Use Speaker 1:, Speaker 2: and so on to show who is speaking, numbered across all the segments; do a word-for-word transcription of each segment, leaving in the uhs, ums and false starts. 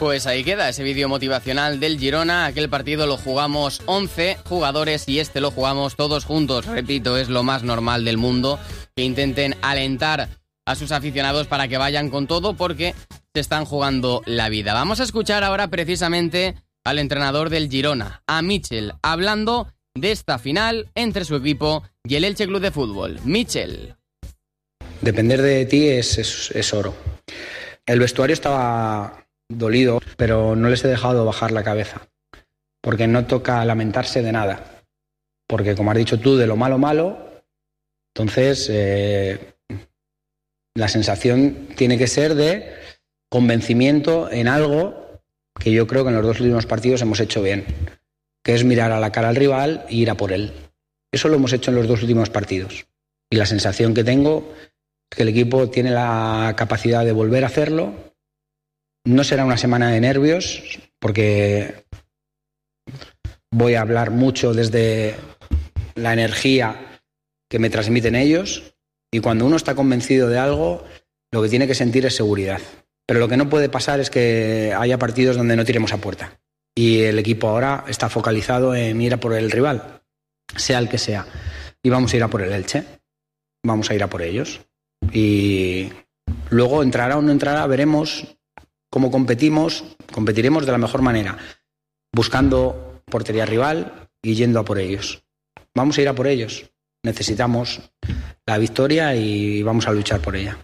Speaker 1: Pues ahí queda ese vídeo motivacional del Girona. Aquel partido lo jugamos once jugadores y este lo jugamos todos juntos. Repito, es lo más normal del mundo que intenten alentar a sus aficionados para que vayan con todo porque se están jugando la vida. Vamos a escuchar ahora precisamente al entrenador del Girona, a Michel, hablando de esta final entre su equipo y el Elche Club de Fútbol. Michel.
Speaker 2: Depender de ti es, es, es oro. El vestuario estaba dolido, pero no les he dejado bajar la cabeza, porque no toca lamentarse de nada, porque como has dicho tú, de lo malo malo, entonces eh, la sensación tiene que ser de convencimiento en algo que yo creo que en los dos últimos partidos hemos hecho bien, que es mirar a la cara al rival e ir a por él. Eso lo hemos hecho en los dos últimos partidos y la sensación que tengo es que el equipo tiene la capacidad de volver a hacerlo. No será una semana de nervios, porque voy a hablar mucho desde la energía que me transmiten ellos, y cuando uno está convencido de algo, lo que tiene que sentir es seguridad. Pero lo que no puede pasar es que haya partidos donde no tiremos a puerta. Y el equipo ahora está focalizado en ir a por el rival, sea el que sea. Y vamos a ir a por el Elche, vamos a ir a por ellos. Y luego entrará o no entrará, veremos cómo competimos, competiremos de la mejor manera, buscando portería rival y yendo a por ellos. Vamos a ir a por ellos. Necesitamos la victoria y vamos a luchar por ella.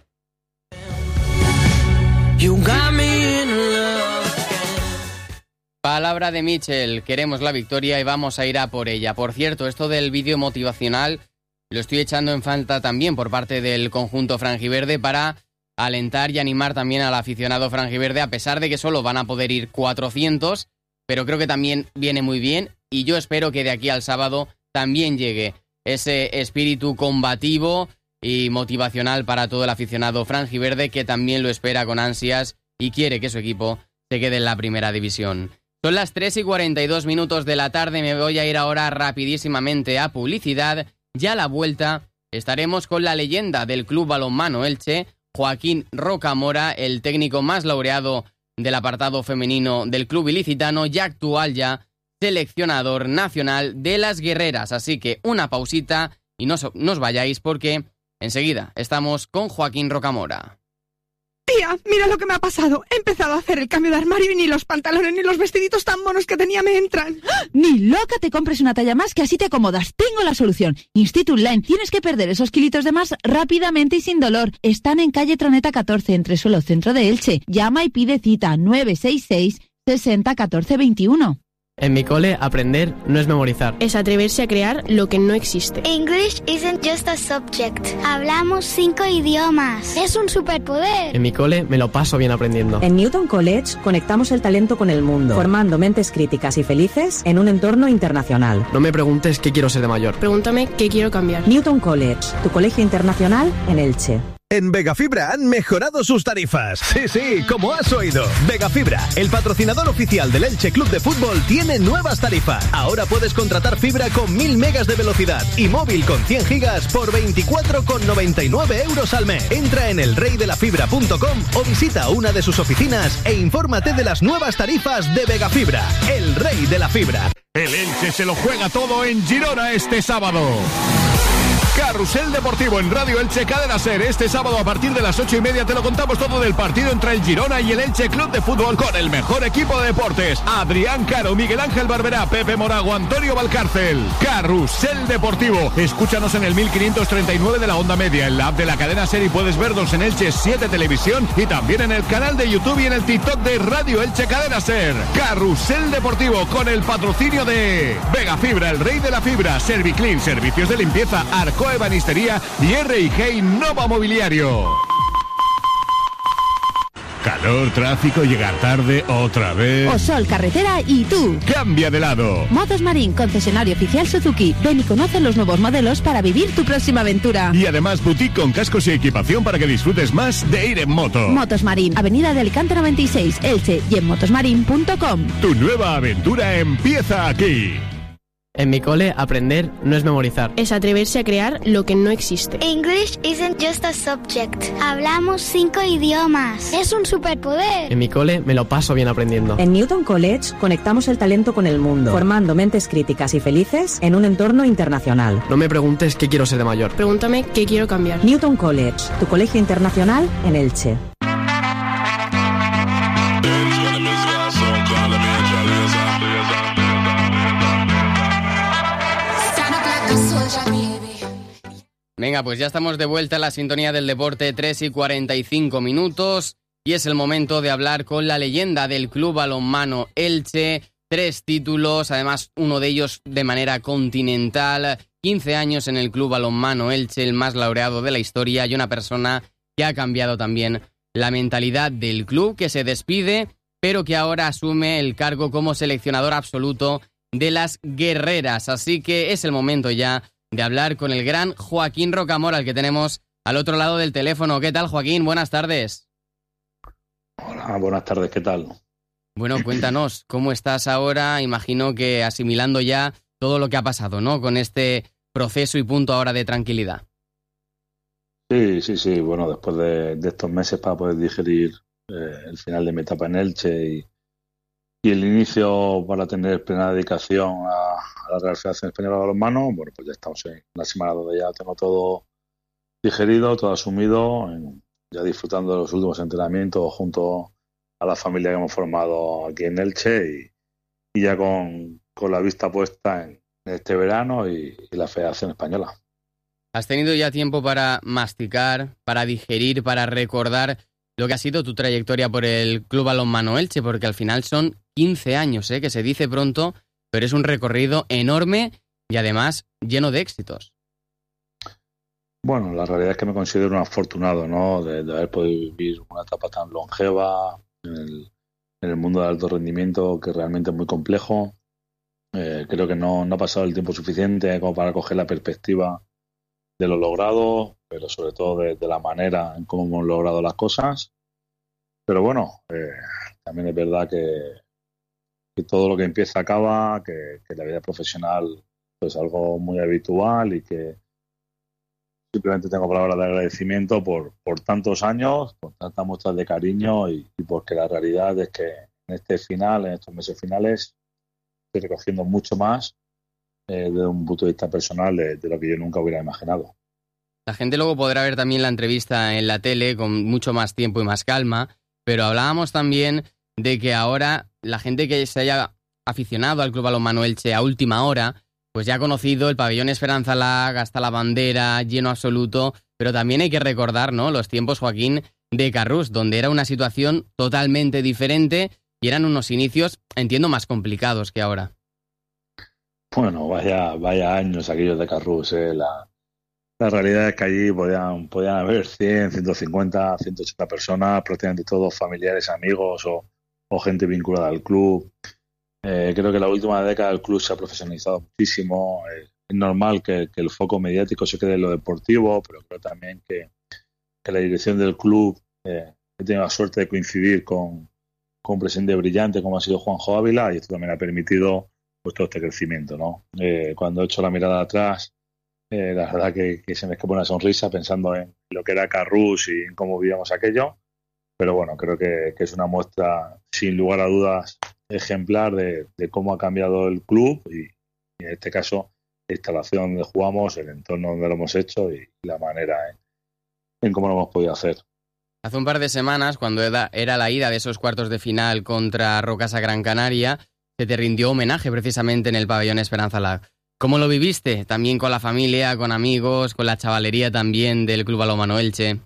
Speaker 1: Palabra de Michel, queremos la victoria y vamos a ir a por ella. Por cierto, esto del vídeo motivacional lo estoy echando en falta también por parte del conjunto franjiverde para alentar y animar también al aficionado franjiverde, a pesar de que solo van a poder ir cuatrocientos, pero creo que también viene muy bien y yo espero que de aquí al sábado también llegue ese espíritu combativo y motivacional para todo el aficionado franjiverde que también lo espera con ansias y quiere que su equipo se quede en la primera división. Son las tres y cuarenta y dos minutos de la tarde, me voy a ir ahora rapidísimamente a publicidad. Ya a la vuelta estaremos con la leyenda del Club Balonmano Elche, Joaquín Rocamora, el técnico más laureado del apartado femenino del club ilicitano y actual ya seleccionador nacional de las guerreras. Así que una pausita y no os vayáis porque enseguida estamos con Joaquín Rocamora.
Speaker 3: Tía, mira lo que me ha pasado. He empezado a hacer el cambio de armario y ni los pantalones ni los vestiditos tan monos que tenía me entran.
Speaker 4: Ni loca te compres una talla más, que así te acomodas. Tengo la solución. Institut Line. Tienes que perder esos kilitos de más rápidamente y sin dolor. Están en calle Troneta catorce, entre suelo centro de Elche. Llama y pide cita nueve seis seis, sesenta, catorce, veintiuno.
Speaker 5: En mi cole, aprender no es memorizar.
Speaker 6: Es atreverse a crear lo que no existe.
Speaker 7: English isn't just a subject. Hablamos cinco idiomas. Es un superpoder.
Speaker 5: En mi cole me lo paso bien aprendiendo.
Speaker 8: En Newton College conectamos el talento con el mundo, formando mentes críticas y felices en un entorno internacional.
Speaker 5: No me preguntes qué quiero ser de mayor.
Speaker 6: Pregúntame qué quiero cambiar.
Speaker 8: Newton College, tu colegio internacional en Elche.
Speaker 9: En Vegafibra han mejorado sus tarifas. Sí, sí, como has oído. Vegafibra, el patrocinador oficial del Elche Club de Fútbol, tiene nuevas tarifas. Ahora puedes contratar fibra con mil megas de velocidad y móvil con cien gigas por veinticuatro con noventa y nueve euros al mes. Entra en el rey de la fibra punto com o visita una de sus oficinas e infórmate de las nuevas tarifas de Vegafibra, el rey de la fibra.
Speaker 10: El Elche se lo juega todo en Girona este sábado. Carrusel Deportivo en Radio Elche Cadena Ser. Este sábado a partir de las ocho y media te lo contamos todo del partido entre el Girona y el Elche Club de Fútbol con el mejor equipo de deportes. Adrián Caro, Miguel Ángel Barberá, Pepe Morago, Antonio Valcárcel. Carrusel Deportivo. Escúchanos en el mil quinientos treinta y nueve de la onda media, en la app de la Cadena Ser y puedes vernos en Elche siete Televisión y también en el canal de YouTube y en el TikTok de Radio Elche Cadena Ser. Carrusel Deportivo con el patrocinio de Vegafibra, el rey de la fibra, Serviclean, servicios de limpieza, Arco Ebanistería y R y G Nova Mobiliario. Calor, tráfico, llegar tarde, otra vez.
Speaker 4: O sol, carretera y tú.
Speaker 10: Cambia de lado.
Speaker 4: Motos Marín, concesionario oficial Suzuki. Ven y conoce los nuevos modelos para vivir tu próxima aventura.
Speaker 10: Y además boutique con cascos y equipación para que disfrutes más de ir en moto.
Speaker 4: Motos Marín, Avenida de Alicante noventa y seis, Elche y en motosmarin punto com.
Speaker 10: Tu nueva aventura empieza aquí.
Speaker 5: En mi cole, aprender no es memorizar.
Speaker 6: Es atreverse a crear lo que no existe.
Speaker 7: English isn't just a subject. Hablamos cinco idiomas. Es un superpoder.
Speaker 5: En mi cole me lo paso bien aprendiendo.
Speaker 8: En Newton College conectamos el talento con el mundo, formando mentes críticas y felices en un entorno internacional.
Speaker 5: No me preguntes qué quiero ser de mayor.
Speaker 6: Pregúntame qué quiero cambiar.
Speaker 8: Newton College, tu colegio internacional en Elche.
Speaker 1: Venga, pues ya estamos de vuelta a la sintonía del deporte, tres y cuarenta y cinco minutos, y es el momento de hablar con la leyenda del Club Balonmano Elche. Tres títulos, además uno de ellos de manera continental, quince años en el Club Balonmano Elche, el más laureado de la historia, y una persona que ha cambiado también la mentalidad del club, que se despide, pero que ahora asume el cargo como seleccionador absoluto de las guerreras. Así que es el momento ya de hablar con el gran Joaquín Rocamora, al que tenemos al otro lado del teléfono. ¿Qué tal, Joaquín? Buenas tardes.
Speaker 11: Hola, buenas tardes, ¿qué tal?
Speaker 1: Bueno, cuéntanos, ¿cómo estás ahora? Imagino que asimilando ya todo lo que ha pasado, ¿no? Con este proceso y punto ahora de tranquilidad.
Speaker 11: Sí, sí, sí. Bueno, después de, de estos meses para poder digerir eh, el final de mi etapa en Elche y, y el inicio para tener plena dedicación a, a la Real Federación Española de Balonmano, bueno, pues ya estamos en una semana donde ya tengo todo digerido, todo asumido, en, ya disfrutando de los últimos entrenamientos junto a la familia que hemos formado aquí en Elche y, y ya con, con la vista puesta en este verano y, y la Federación Española.
Speaker 1: ¿Has tenido ya tiempo para masticar, para digerir, para recordar lo que ha sido tu trayectoria por el Club Balonmano Elche? Porque al final son quince años, ¿eh? Que se dice pronto, pero es un recorrido enorme y además lleno de éxitos.
Speaker 11: Bueno, la realidad es que me considero un afortunado, ¿no? De, de haber podido vivir una etapa tan longeva en el, en el mundo del alto rendimiento, que realmente es muy complejo. Eh, creo que no, no ha pasado el tiempo suficiente como para coger la perspectiva de lo logrado, pero sobre todo de, de la manera en cómo hemos logrado las cosas. Pero bueno, eh, también es verdad que, que todo lo que empieza acaba, que, que la vida profesional es algo muy habitual y que simplemente tengo palabras de agradecimiento por, por tantos años, por tantas muestras de cariño y, y porque la realidad es que en este final, en estos meses finales, estoy recogiendo mucho más eh, desde un punto de vista personal de, de lo que yo nunca hubiera imaginado.
Speaker 1: La gente luego podrá ver también la entrevista en la tele con mucho más tiempo y más calma, pero hablábamos también de que ahora la gente que se haya aficionado al Club Balonmano Elche a última hora, pues ya ha conocido el pabellón Esperanza Lag, hasta la bandera, lleno absoluto, pero también hay que recordar, ¿no?, los tiempos, Joaquín, de Carrús, donde era una situación totalmente diferente y eran unos inicios, entiendo, más complicados que ahora.
Speaker 11: Bueno, vaya, vaya años aquellos de Carrús, ¿eh? La, la realidad es que allí podían, podían haber cien, ciento cincuenta, ciento ochenta personas, prácticamente todos familiares, amigos o, o gente vinculada al club. Eh, creo que la última década el club se ha profesionalizado muchísimo. Eh, es normal que, que el foco mediático se quede en lo deportivo, pero creo también que, que la dirección del club eh, he tenido la suerte de coincidir con, con un presidente brillante como ha sido Juanjo Ávila, y esto también ha permitido pues todo este crecimiento, ¿no? Eh, cuando he hecho la mirada atrás, eh, la verdad que, que se me escapó una sonrisa pensando en lo que era Carrús y en cómo vivíamos aquello, pero bueno, creo que, que es una muestra sin lugar a dudas ejemplar de, de cómo ha cambiado el club y, y en este caso la instalación donde jugamos, el entorno donde lo hemos hecho y la manera en, en cómo lo hemos podido hacer.
Speaker 1: Hace un par de semanas, cuando era, era la ida de esos cuartos de final contra Rocasa Gran Canaria, se te rindió homenaje precisamente en el pabellón Esperanza Lag. ¿Cómo lo viviste? También con la familia, con amigos, con la chavalería también del Club Balonmano Elche.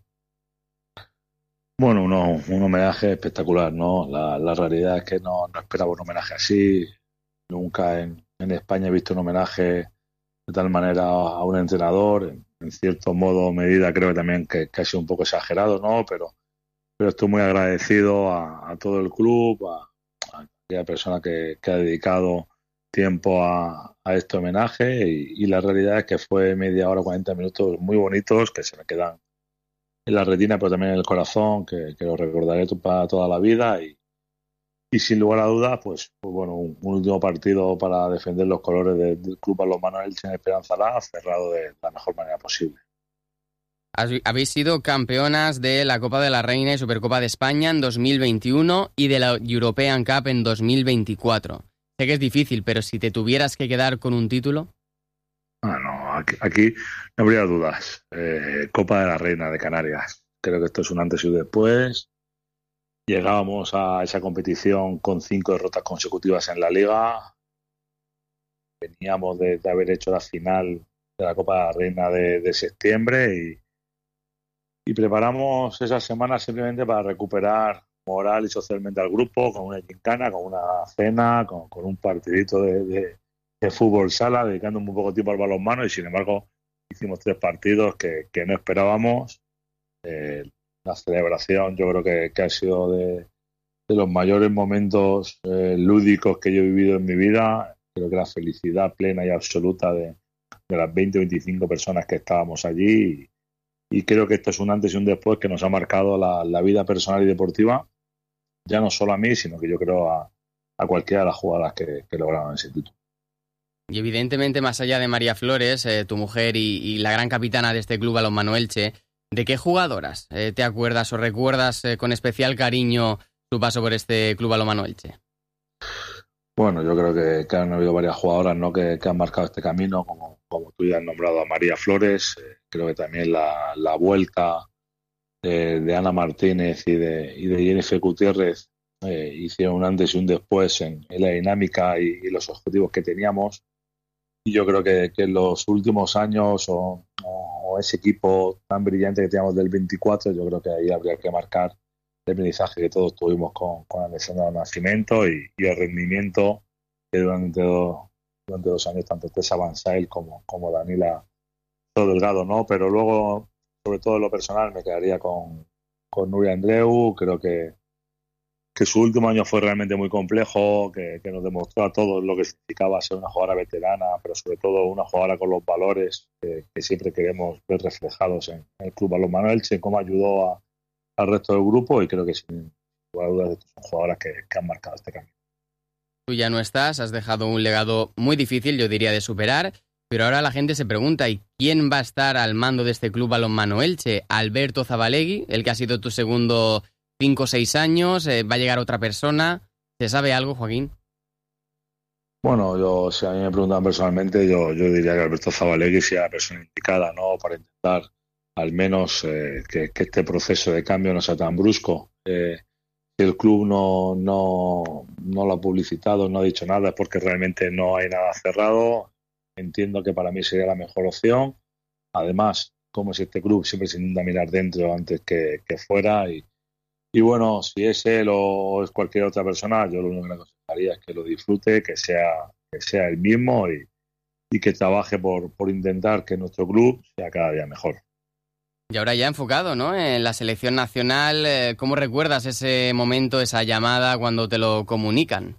Speaker 11: Bueno, uno, un homenaje espectacular, ¿no? La, la realidad es que no, no esperaba un homenaje así. Nunca en, en España he visto un homenaje de tal manera a un entrenador. En, en cierto modo, medida, creo que también que, que ha sido un poco exagerado, ¿no? Pero, pero estoy muy agradecido a, a todo el club, a, a aquella persona que, que ha dedicado tiempo a, a este homenaje y, y la realidad es que fue media hora, cuarenta minutos muy bonitos que se me quedan en la retina, pero también en el corazón, que, que lo recordaré para toda la vida y, y sin lugar a dudas, pues, pues bueno, un, un último partido para defender los colores de, del Club Balonmano Elche en Esperanza Lá, cerrado de la mejor manera posible.
Speaker 1: Habéis sido campeonas de la Copa de la Reina y Supercopa de España en dos mil veintiuno y de la European Cup en dos mil veinticuatro. Sé que es difícil, pero si te tuvieras que quedar con un título...
Speaker 11: Ah, no, aquí, aquí no habría dudas. Eh, Copa de la Reina de Canarias. Creo que esto es un antes y un después. Llegábamos a esa competición con cinco derrotas consecutivas en la Liga. Veníamos de, de haber hecho la final de la Copa de la Reina de, de septiembre y, y preparamos esas semanas simplemente para recuperar moral y socialmente al grupo, con una gincana, con una cena, con, con un partidito de, de, de fútbol sala, dedicando muy poco tiempo al balonmano, y sin embargo hicimos tres partidos que, que no esperábamos. Eh, la celebración yo creo que, que ha sido de, de los mayores momentos eh, lúdicos que yo he vivido en mi vida. Creo que la felicidad plena y absoluta de, de las veinte o veinticinco personas que estábamos allí, y, y creo que esto es un antes y un después que nos ha marcado la, la vida personal y deportiva, ya no solo a mí, sino que yo creo a, a cualquiera de las jugadoras que, que lograron ese título.
Speaker 1: Y evidentemente, más allá de María Flores, eh, tu mujer y, y la gran capitana de este Club Balonmano Elche, ¿de qué jugadoras eh, te acuerdas o recuerdas eh, con especial cariño tu paso por este Club Balonmano Elche?
Speaker 11: Bueno, yo creo que, que han habido varias jugadoras, ¿no?, que, que han marcado este camino, como, como tú ya has nombrado a María Flores. Eh, creo que también la, la vuelta de, de Ana Martínez y de, y de Jennifer Gutiérrez eh, hicieron un antes y un después en, en la dinámica y, y los objetivos que teníamos. Y yo creo que, que en los últimos años o, o ese equipo tan brillante que teníamos del veinticuatro, yo creo que ahí habría que marcar el aprendizaje que todos tuvimos con, con Alessandra Nascimento y, y el rendimiento que durante, do, durante dos años tanto Tessa Bansail como, como Danila Delgado, ¿no? Pero luego, sobre todo en lo personal, me quedaría con, con Nuria Andreu. Creo que, que su último año fue realmente muy complejo, que, que nos demostró a todos lo que significaba ser una jugadora veterana, pero sobre todo una jugadora con los valores que, que siempre queremos ver reflejados en, en el Club Balonmano Elche, cómo ayudó a, al resto del grupo, y creo que sin lugar a dudas son jugadoras que, que han marcado este cambio.
Speaker 1: Tú ya no estás, has dejado un legado muy difícil, yo diría, de superar, pero ahora la gente se pregunta, ¿y quién va a estar al mando de este Club Balonmano Elche? ¿Alberto Zabalegui, el que ha sido tu segundo cinco o seis años? Eh, ¿Va a llegar otra persona? ¿Se sabe algo, Joaquín?
Speaker 11: Bueno, yo, si a mí me preguntan personalmente, yo, yo diría que Alberto Zabalegui sea la persona indicada, ¿no?, para intentar al menos eh, que, que este proceso de cambio no sea tan brusco. Eh, si el club no, no, no lo ha publicitado, no ha dicho nada, es porque realmente no hay nada cerrado. Entiendo que para mí sería la mejor opción. Además, como es este club, siempre se intenta mirar dentro antes que, que fuera. Y, y bueno, si es él o es cualquier otra persona, yo lo único que le aconsejaría es que lo disfrute, que sea, que sea el mismo y, y que trabaje por, por intentar que nuestro club sea cada día mejor.
Speaker 1: Y ahora ya enfocado, ¿no?, en la selección nacional, eh, ¿cómo recuerdas ese momento, esa llamada cuando te lo comunican?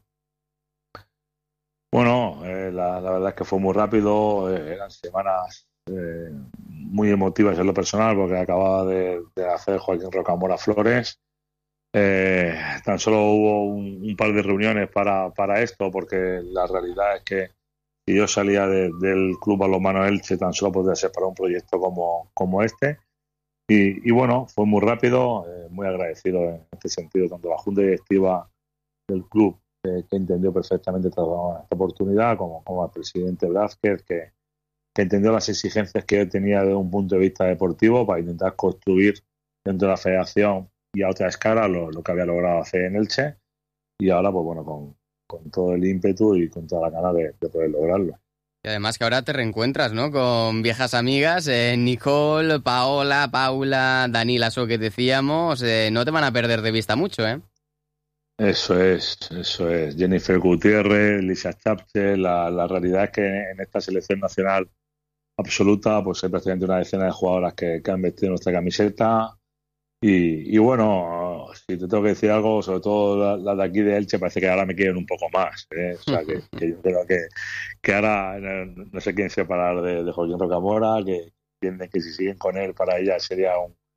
Speaker 11: Bueno, eh, la, la verdad es que fue muy rápido, eh, eran semanas eh, muy emotivas en lo personal, porque acababa de, de hacer Joaquín Rocamora Flores. Eh, tan solo hubo un, un par de reuniones para, para esto, porque la realidad es que si yo salía de, del Club Balonmano Elche, tan solo podría ser para un proyecto como, como este. Y, y bueno, fue muy rápido, eh, muy agradecido en este sentido, tanto la Junta Directiva del club, eh, que entendió perfectamente toda esta oportunidad, como, como al presidente Blázquez, que, que entendió las exigencias que yo tenía desde un punto de vista deportivo para intentar construir dentro de la federación y a otra escala lo, lo que había logrado hacer en Elche, y ahora pues bueno, con, con todo el ímpetu y con toda la gana de, de poder lograrlo.
Speaker 1: Y además que ahora te reencuentras, ¿no?, con viejas amigas, eh, Nicole, Paola, Paula, Danila, eso que decíamos, eh, no te van a perder de vista mucho, ¿eh?
Speaker 11: Eso es, eso es. Jennifer Gutiérrez, Lisa Chapche, la, la realidad es que en esta selección nacional absoluta pues hay prácticamente una decena de jugadoras que, que han vestido nuestra camiseta. Y, y bueno, si te tengo que decir algo, sobre todo las la de aquí de Elche, parece que ahora me quieren un poco más, ¿eh? O sea, que, que yo creo que, que ahora no, no sé quién separar de, de Joaquín Rocamora, que entienden que si siguen con él para ella sería un,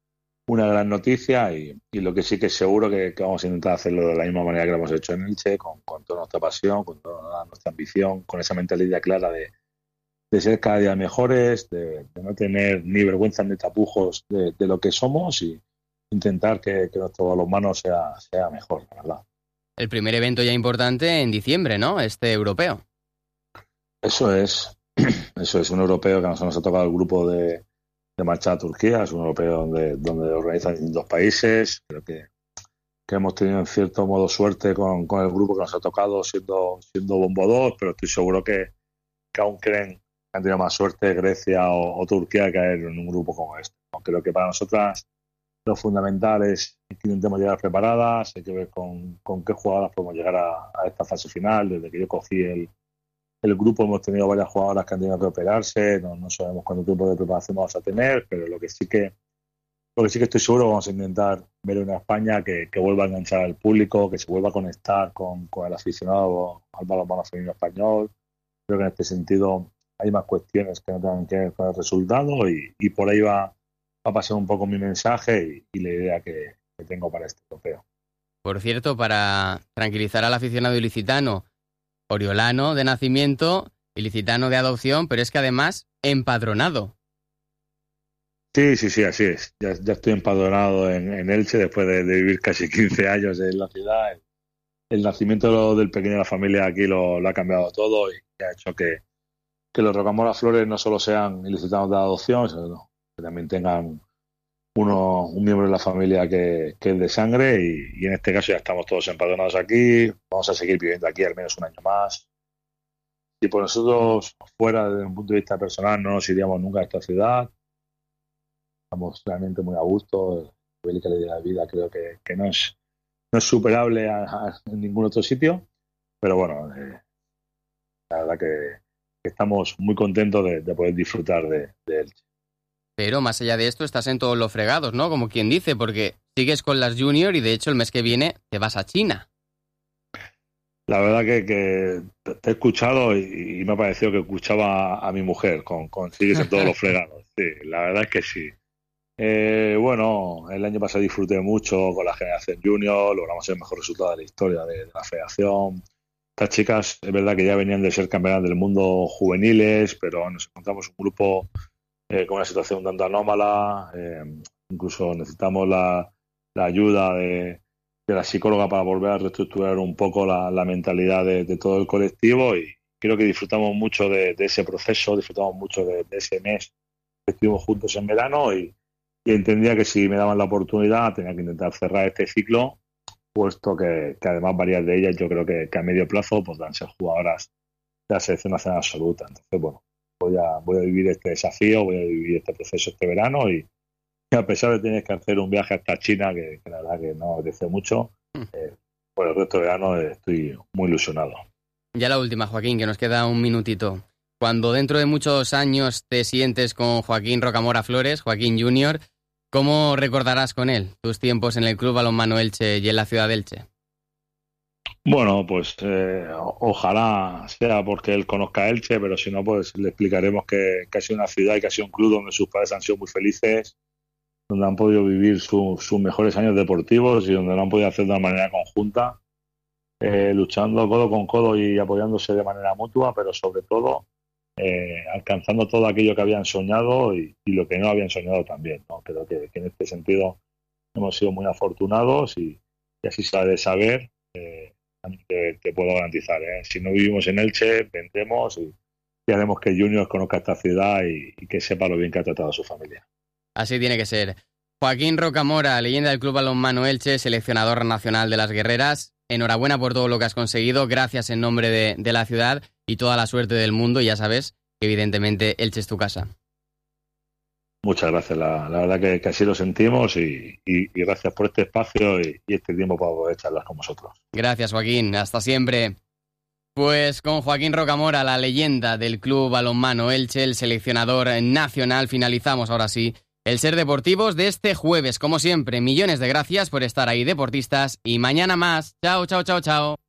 Speaker 11: una gran noticia y, y lo que sí que es seguro que, que vamos a intentar hacerlo de la misma manera que lo hemos hecho en Elche, con, con toda nuestra pasión, con toda nuestra ambición, con esa mentalidad clara de, de ser cada día mejores, de, de no tener ni vergüenza ni tapujos de, de lo que somos y intentar que, que nuestro balonmano sea, sea mejor, la verdad.
Speaker 1: El primer evento ya importante en diciembre, ¿no? Este europeo.
Speaker 11: Eso es, eso es un europeo que nos, nos ha tocado el grupo de, de marcha a Turquía, es un europeo donde, donde organizan dos países, creo que, que hemos tenido en cierto modo suerte con, con el grupo que nos ha tocado siendo, siendo Bombo dos, pero estoy seguro que, que aún creen que han tenido más suerte Grecia o, o Turquía que caer en un grupo como este. ¿No? Creo que para nosotras lo fundamental es que intentemos llegar preparadas, hay que ver con, con qué jugadoras podemos llegar a, a esta fase final. Desde que yo cogí el, el grupo hemos tenido varias jugadoras que han tenido que operarse, no, no sabemos cuánto tiempo de preparación vamos a tener, pero lo que sí que lo que sí que estoy seguro vamos a intentar ver una España que, que vuelva a enganchar al público, que se vuelva a conectar con, con el aficionado al balonmano femenino español. Creo que en este sentido hay más cuestiones que no tengan que ver con el resultado y, y por ahí va va a pasar un poco mi mensaje y, y la idea que, que tengo para este europeo.
Speaker 1: Por cierto, para tranquilizar al aficionado ilicitano, oriolano de nacimiento, ilicitano de adopción, pero es que además empadronado.
Speaker 11: Sí, sí, sí, así es. Ya, ya estoy empadronado en, en Elche después de, de vivir casi quince años en la ciudad. El, el nacimiento del pequeño de la familia aquí lo, lo ha cambiado todo y ha hecho que, que los Rocamora Flores no solo sean ilicitanos de adopción, sino que también tengan uno, un miembro de la familia que, que es de sangre y, y en este caso ya estamos todos empadronados aquí, vamos a seguir viviendo aquí al menos un año más. Y por nosotros, fuera desde un punto de vista personal, no nos iríamos nunca a esta ciudad, estamos realmente muy a gusto, el nivel de calidad de vida creo que, que no es no es superable a, a, en ningún otro sitio, pero bueno, eh, la verdad que, que estamos muy contentos de, de poder disfrutar de, de Elche.
Speaker 1: Pero más allá de esto estás en todos los fregados, ¿no? Como quien dice, porque sigues con las junior y de hecho el mes que viene te vas a China.
Speaker 11: La verdad que, que te he escuchado y, y me ha parecido que escuchaba a, a mi mujer con, con sigues en todos los fregados. Sí, la verdad es que sí. Eh, bueno, el año pasado disfruté mucho con la generación junior, logramos el mejor resultado de la historia de, de la federación. Estas chicas, es verdad que ya venían de ser campeonas del mundo juveniles, pero nos encontramos un grupo Eh, con una situación un tanto anómala, eh, incluso necesitamos la, la ayuda de, de la psicóloga para volver a reestructurar un poco la, la mentalidad de, de todo el colectivo y creo que disfrutamos mucho de, de ese proceso, disfrutamos mucho de, de ese mes que estuvimos juntos en verano y, y entendía que si me daban la oportunidad tenía que intentar cerrar este ciclo, puesto que, que además varias de ellas yo creo que, que a medio plazo podrán ser jugadoras de la selección nacional absoluta. Entonces, bueno, Voy a, voy a vivir este desafío, voy a vivir este proceso este verano y, y a pesar de tener que hacer un viaje hasta China, que, que la verdad que no deseo mucho, eh, por el resto de verano estoy muy ilusionado.
Speaker 1: Ya la última, Joaquín, que nos queda un minutito. Cuando dentro de muchos años te sientes con Joaquín Rocamora Flores, Joaquín junior, ¿cómo recordarás con él tus tiempos en el Club Balonmano Elche y en la ciudad de Elche?
Speaker 11: Bueno, pues eh, ojalá sea porque él conozca Elche, pero si no, pues le explicaremos que, que ha sido una ciudad y que ha sido un club donde sus padres han sido muy felices, donde han podido vivir su, sus mejores años deportivos y donde lo han podido hacer de una manera conjunta, eh, luchando codo con codo y apoyándose de manera mutua, pero sobre todo eh, alcanzando todo aquello que habían soñado y, y lo que no habían soñado también, ¿no? Creo que, que en este sentido hemos sido muy afortunados y, y así se ha de saber. Eh, Te, te puedo garantizar, ¿eh? Si no vivimos en Elche, vendremos y, y haremos que Junior conozca esta ciudad y, y que sepa lo bien que ha tratado a su familia.
Speaker 1: Así tiene que ser. Joaquín Rocamora, leyenda del Club Balonmano Elche, seleccionador nacional de las guerreras. Enhorabuena por todo lo que has conseguido. Gracias en nombre de, de la ciudad y toda la suerte del mundo. Y ya sabes que evidentemente Elche es tu casa.
Speaker 11: Muchas gracias, la, la verdad que, que así lo sentimos y, y, y gracias por este espacio y, y este tiempo para poder charlar con vosotros.
Speaker 1: Gracias, Joaquín, hasta siempre. Pues con Joaquín Rocamora, la leyenda del Club Balonmano Elche, el seleccionador nacional, finalizamos ahora sí el Ser Deportivos de este jueves. Como siempre, millones de gracias por estar ahí, deportistas, y mañana más. Chao, chao, chao, chao.